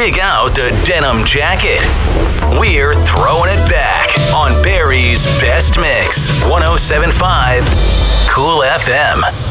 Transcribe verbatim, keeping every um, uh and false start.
Dig out the denim jacket. We're throwing it back on Barry's Best Mix. one oh seven point five Cool F M.